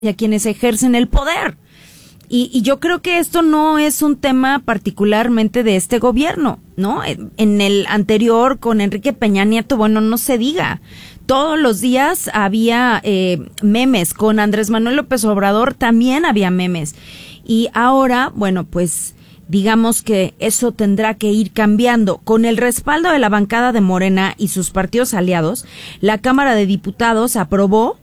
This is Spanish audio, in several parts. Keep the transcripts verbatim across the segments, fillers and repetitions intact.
y a quienes ejercen el poder. Y, y yo creo que esto no es un tema particularmente de este gobierno, ¿no? En, en el anterior, con Enrique Peña Nieto, bueno, no se diga. Todos los días había eh, memes. Con Andrés Manuel López Obrador también había memes. Y ahora, bueno, pues digamos que eso tendrá que ir cambiando. Con el respaldo de la bancada de Morena y sus partidos aliados, la Cámara de Diputados aprobó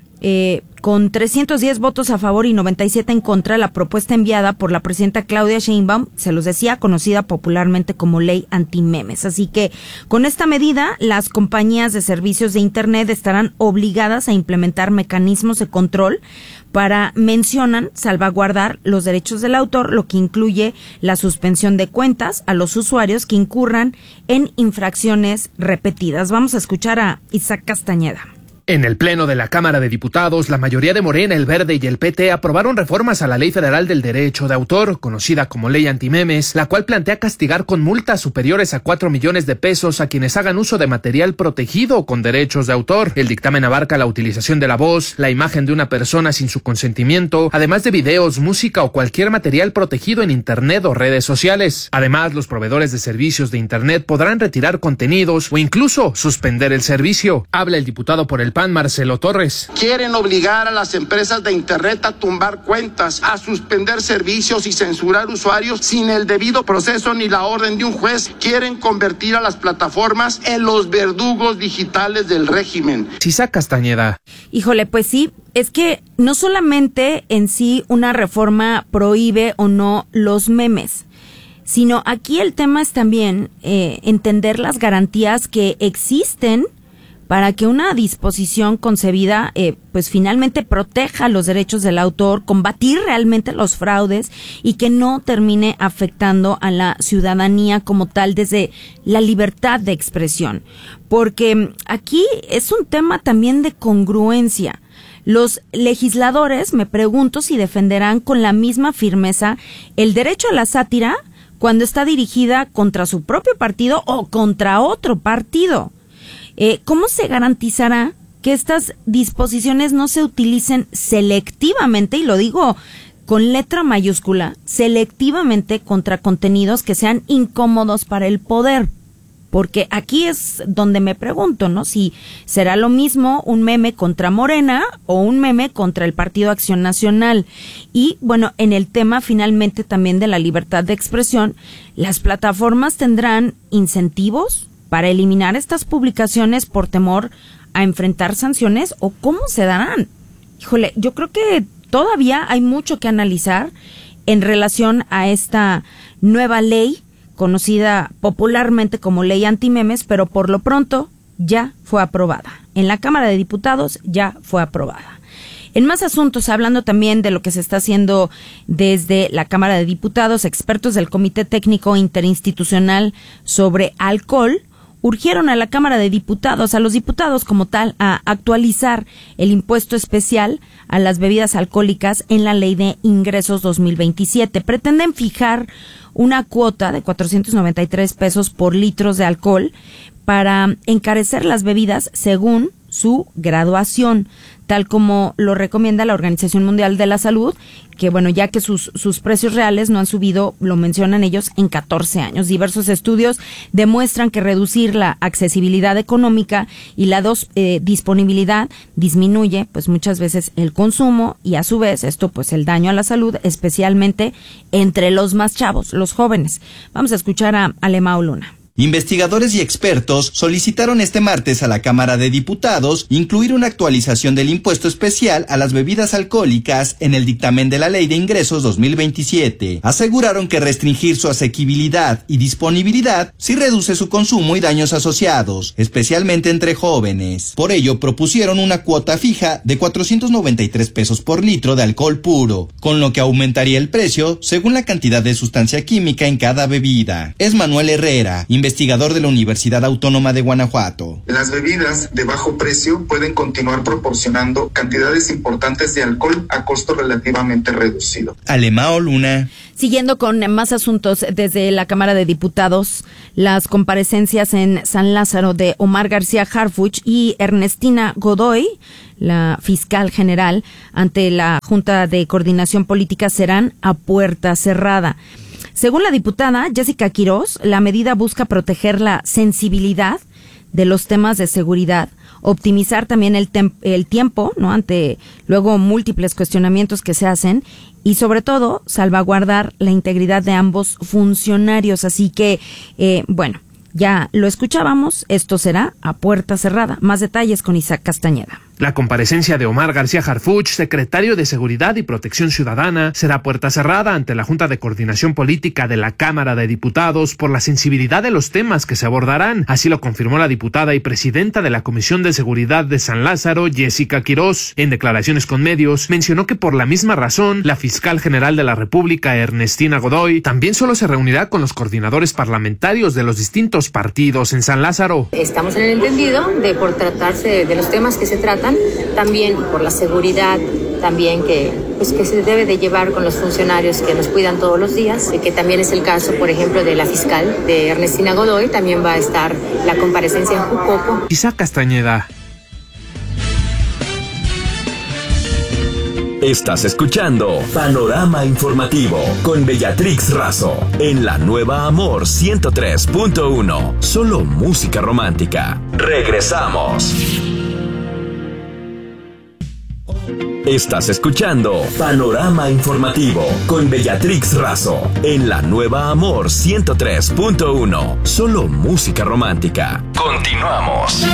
Eh, con trescientos diez votos a favor y noventa y siete en contra, la propuesta enviada por la presidenta Claudia Sheinbaum, se los decía, conocida popularmente como ley antimemes. Así que con esta medida, las compañías de servicios de Internet estarán obligadas a implementar mecanismos de control para, mencionan, salvaguardar los derechos del autor, lo que incluye la suspensión de cuentas a los usuarios que incurran en infracciones repetidas. Vamos a escuchar a Isaac Castañeda. En el Pleno de la Cámara de Diputados, la mayoría de Morena, el Verde y el P T aprobaron reformas a la Ley Federal del Derecho de Autor, conocida como Ley Antimemes, la cual plantea castigar con multas superiores a cuatro millones de pesos a quienes hagan uso de material protegido con derechos de autor. El dictamen abarca la utilización de la voz, la imagen de una persona sin su consentimiento, además de videos, música o cualquier material protegido en Internet o redes sociales. Además, los proveedores de servicios de Internet podrán retirar contenidos o incluso suspender el servicio. Habla el diputado por el P A N, Marcelo Torres. Quieren obligar a las empresas de Internet a tumbar cuentas, a suspender servicios y censurar usuarios sin el debido proceso ni la orden de un juez. Quieren convertir a las plataformas en los verdugos digitales del régimen. Isaac Castañeda. Híjole, pues sí, es que no solamente en sí una reforma prohíbe o no los memes, sino aquí el tema es también eh, entender las garantías que existen para que una disposición concebida, eh, pues finalmente proteja los derechos del autor, combatir realmente los fraudes y que no termine afectando a la ciudadanía como tal desde la libertad de expresión. Porque aquí es un tema también de congruencia. Los legisladores, me pregunto si defenderán con la misma firmeza el derecho a la sátira cuando está dirigida contra su propio partido o contra otro partido. Eh, ¿Cómo se garantizará que estas disposiciones no se utilicen selectivamente, y lo digo con letra mayúscula, selectivamente contra contenidos que sean incómodos para el poder? Porque aquí es donde me pregunto, ¿no? Si será lo mismo un meme contra Morena o un meme contra el Partido Acción Nacional. Y bueno, en el tema finalmente también de la libertad de expresión, ¿las plataformas tendrán incentivos para eliminar estas publicaciones por temor a enfrentar sanciones, o cómo se darán? Híjole, yo creo que todavía hay mucho que analizar en relación a esta nueva ley conocida popularmente como ley antimemes, pero por lo pronto ya fue aprobada. En la Cámara de Diputados ya fue aprobada. En más asuntos, hablando también de lo que se está haciendo desde la Cámara de Diputados, expertos del Comité Técnico Interinstitucional sobre Alcohol urgieron a la Cámara de Diputados, a los diputados como tal, a actualizar el impuesto especial a las bebidas alcohólicas en la Ley de Ingresos dos mil veintisiete. Pretenden fijar una cuota de cuatrocientos noventa y tres pesos por litros de alcohol para encarecer las bebidas según su graduación, tal como lo recomienda la Organización Mundial de la Salud, que bueno, ya que sus, sus precios reales no han subido, lo mencionan ellos, en catorce años. Diversos estudios demuestran que reducir la accesibilidad económica y la dos, eh, disponibilidad disminuye pues muchas veces el consumo y a su vez esto pues el daño a la salud, especialmente entre los más chavos, los jóvenes. Vamos a escuchar a Alemao Luna. Investigadores y expertos solicitaron este martes a la Cámara de Diputados incluir una actualización del impuesto especial a las bebidas alcohólicas en el dictamen de la Ley de Ingresos dos mil veintisiete. Aseguraron que restringir su asequibilidad y disponibilidad sí reduce su consumo y daños asociados, especialmente entre jóvenes. Por ello, propusieron una cuota fija de cuatrocientos noventa y tres pesos por litro de alcohol puro, con lo que aumentaría el precio según la cantidad de sustancia química en cada bebida. Es Manuel Herrera, investigador investigador de la Universidad Autónoma de Guanajuato. Las bebidas de bajo precio pueden continuar proporcionando cantidades importantes de alcohol a costo relativamente reducido. Alemao Luna. Siguiendo con más asuntos desde la Cámara de Diputados, las comparecencias en San Lázaro de Omar García Harfuch y Ernestina Godoy, la fiscal general, ante la Junta de Coordinación Política serán a puerta cerrada. Según la diputada Jessica Quirós, la medida busca proteger la sensibilidad de los temas de seguridad, optimizar también el, tem- el tiempo, ¿no? Ante luego múltiples cuestionamientos que se hacen y sobre todo salvaguardar la integridad de ambos funcionarios. Así que, eh, bueno, ya lo escuchábamos, esto será a puerta cerrada. Más detalles con Isaac Castañeda. La comparecencia de Omar García Harfuch, secretario de Seguridad y Protección Ciudadana, será a puerta cerrada ante la Junta de Coordinación Política de la Cámara de Diputados por la sensibilidad de los temas que se abordarán. Así lo confirmó la diputada y presidenta de la Comisión de Seguridad de San Lázaro, Jessica Quirós. En declaraciones con medios, mencionó que por la misma razón, la fiscal general de la República, Ernestina Godoy, también solo se reunirá con los coordinadores parlamentarios de los distintos partidos en San Lázaro. Estamos en el entendido de por tratarse de los temas que se tratan, también por la seguridad también que, pues, que se debe de llevar con los funcionarios que nos cuidan todos los días, que también es el caso, por ejemplo, de la fiscal de Ernestina Godoy, también va a estar la comparecencia en Jucopo. Isaac Castañeda. Estás escuchando Panorama Informativo con Bellatrix Razo en la nueva Amor ciento tres punto uno. Solo música romántica. Regresamos. Estás escuchando Panorama Informativo con Bellatrix Razo en la nueva Amor ciento tres punto uno. Solo música romántica. Continuamos.